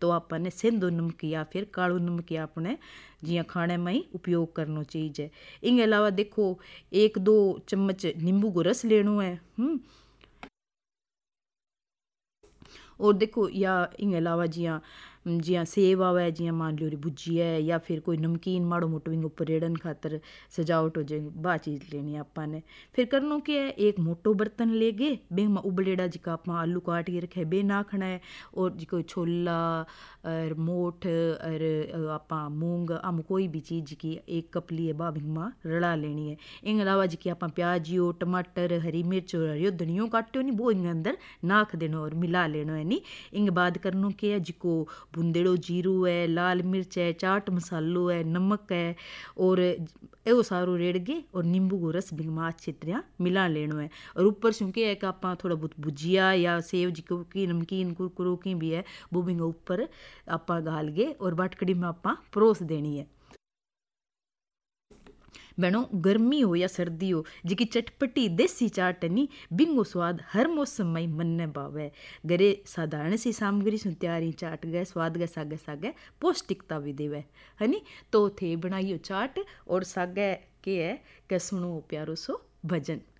तो आपने सेंधो नमक या फिर कालू नमक या अपने जियां खाने में ही उपयोग करना चाहिए। इन अलावा देखो 1-2 चम्मच नींबू को रस लेनो है। और देखो या इन अलावा जियां जियां सेब आवे, जियां मान लो भुजी है या फिर कोई नमकीन माड़ो मोटो विंग उपर रेड़न खातर सजावट हो जाए, बा चीज़ लेनी आपा ने। फिर करनो क्या है, एक मोटो बर्तन लेगे, बेंग में उबलेड़ा जिका आप आलू काट के रखे बे नाखना है, और जिको छोला और मोठ और आपा मूंग आम कोई भी चीज़ की 1 कप लिए बा बिंग में रला लेनी है। इन अलावा जिकी आपा प्याजियो टमाटर हरी मिर्च और हरियो धनियो काटियो नी, वो इंग अंदर नाख देनो और मिला लेनो है नी। इंग बाद करनो के है, जिको भुंदेड़ो जीरू है, लाल मिर्च है, चाट मसालो है, नमक है, और एवो सारो रेड़गे और नींबू को रस बिंग में अच्छी तरह मिला लेनो है। और ऊपर से क्या है कि आप थोड़ा बहुत भुजिया या सेव जिको की नमकीन कुरकुरो की भी है वो बिंग ऊपर आप गाल गए और बाटकड़ी में आप परोस देनी है। बहनों, गर्मी हो या सर्दी हो, जिकी चटपटी देसी चाट है नी, बिंगो स्वाद हर मौसम में मन ने भावे। घरे साधारण सी सामग्री से तैयारी चाट गए स्वाद गए सागे सागे पौष्टिकता भी देवे है नी। तो थे बनाइयो चाट और सागे के है कि सुनो प्यारो सो भजन।